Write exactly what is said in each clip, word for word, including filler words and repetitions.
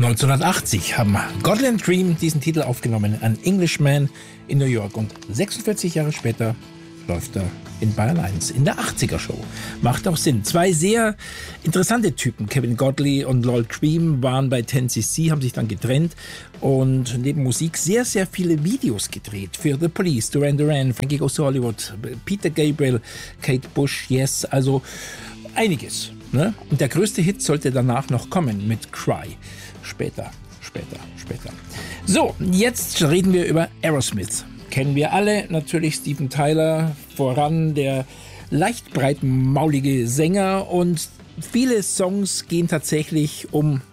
neunzehnhundertachtzig haben Godley and Creme diesen Titel aufgenommen, An Englishman in New York. Und sechsundvierzig Jahre später läuft er in Bayern eins, in der achtziger-Show. Macht auch Sinn. Zwei sehr interessante Typen, Kevin Godley und Lol Creme, waren bei ten C C, haben sich dann getrennt und neben Musik sehr, sehr viele Videos gedreht. Für The Police, Duran Duran, Frankie Goes to Hollywood, Peter Gabriel, Kate Bush, Yes, also einiges. Ne? Und der größte Hit sollte danach noch kommen mit Cry. Später, später, später. So, jetzt reden wir über Aerosmith. Kennen wir alle, natürlich Steven Tyler, voran der leicht breitmaulige Sänger, und viele Songs gehen tatsächlich um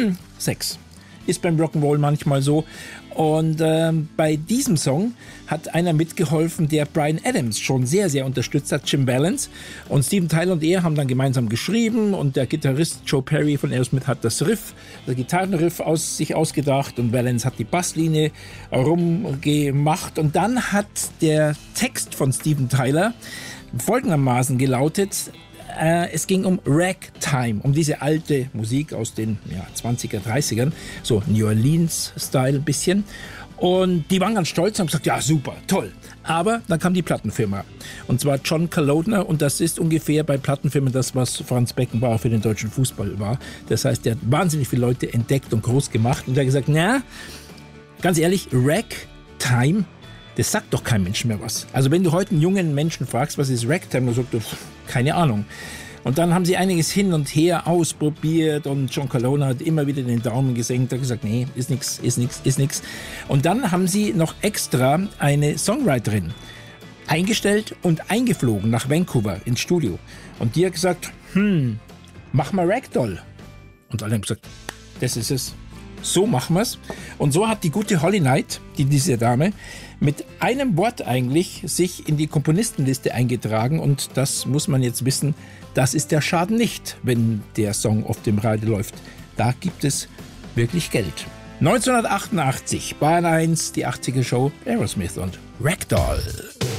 Sex. Ist beim Rock'n'Roll manchmal so. Und äh, bei diesem Song hat einer mitgeholfen, der Bryan Adams schon sehr, sehr unterstützt hat, Jim Vallance. Und Steven Tyler und er haben dann gemeinsam geschrieben, und der Gitarrist Joe Perry von Aerosmith hat das Riff, das Gitarrenriff aus sich ausgedacht, und Vallance hat die Basslinie rumgemacht. Und dann hat der Text von Steven Tyler folgendermaßen gelautet: Es ging um Ragtime, um diese alte Musik aus den ja, zwanziger, dreißigern, so New Orleans-Style ein bisschen. Und die waren ganz stolz und haben gesagt, ja super, toll. Aber dann kam die Plattenfirma, und zwar John Kalodner, und das ist ungefähr bei Plattenfirmen das, was Franz Beckenbauer für den deutschen Fußball war. Das heißt, der hat wahnsinnig viele Leute entdeckt und groß gemacht, und der hat gesagt, na, ganz ehrlich, Ragtime, das sagt doch kein Mensch mehr was. Also wenn du heute einen jungen Menschen fragst, was ist Ragtime, dann sagt er, keine Ahnung. Und dann haben sie einiges hin und her ausprobiert, und John Kalodner hat immer wieder den Daumen gesenkt, hat gesagt, nee, ist nix, ist nix, ist nix. Und dann haben sie noch extra eine Songwriterin eingestellt und eingeflogen nach Vancouver ins Studio. Und die hat gesagt, hm, mach mal Ragdoll. Und alle haben gesagt, das ist es. So machen wir's. Und so hat die gute Holly Knight, die diese Dame, mit einem Wort eigentlich sich in die Komponistenliste eingetragen. Und das muss man jetzt wissen, das ist der Schaden nicht, wenn der Song auf dem Radio läuft. Da gibt es wirklich Geld. neunzehnhundertachtundachtzig, Bayern eins, die achtziger-Show, Aerosmith und Ragdoll.